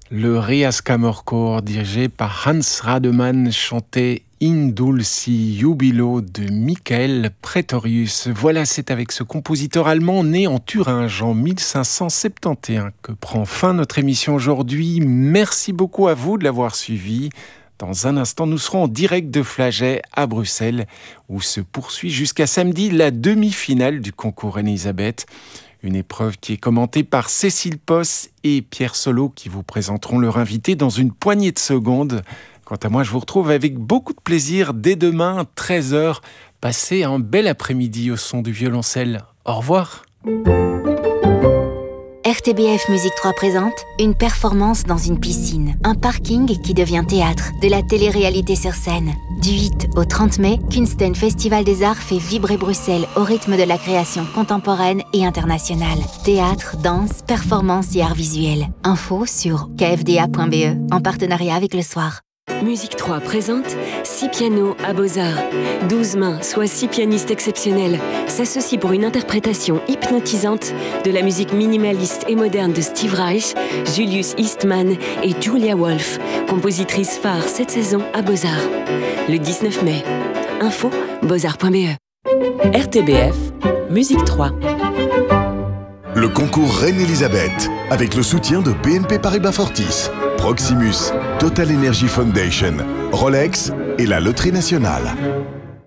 Le Rias Kammerchor, dirigé par Hans Rademann, chantait In Dulci Jubilo de Michael Praetorius. Voilà, c'est avec ce compositeur allemand né en Thuringe en 1571 que prend fin notre émission aujourd'hui. Merci beaucoup à vous de l'avoir suivi. Dans un instant, nous serons en direct de Flagey à Bruxelles, où se poursuit jusqu'à samedi la demi-finale du concours Reine-Elisabeth. Une épreuve qui est commentée par Cécile Posse et Pierre Solo qui vous présenteront leur invité dans une poignée de secondes. Quant à moi, je vous retrouve avec beaucoup de plaisir dès demain, 13h. Passez un bel après-midi au son du violoncelle. Au revoir. RTBF Musique 3 présente une performance dans une piscine, un parking qui devient théâtre, de la télé-réalité sur scène. Du 8 au 30 mai, Kunsten Festival des Arts fait vibrer Bruxelles au rythme de la création contemporaine et internationale. Théâtre, danse, performance et arts visuels. Info sur kfda.be en partenariat avec Le Soir. Musique 3 présente 6 pianos à Beaux-Arts. 12 mains, soit 6 pianistes exceptionnels, s'associent pour une interprétation hypnotisante de la musique minimaliste et moderne de Steve Reich, Julius Eastman et Julia Wolf, compositrice phare cette saison à Beaux-Arts. Le 19 mai. Info beaux-arts.be. RTBF, Musique 3. Le concours Reine-Elisabeth, avec le soutien de BNP Paribas Fortis, Proximus, Total Energy Foundation, Rolex et la Loterie Nationale.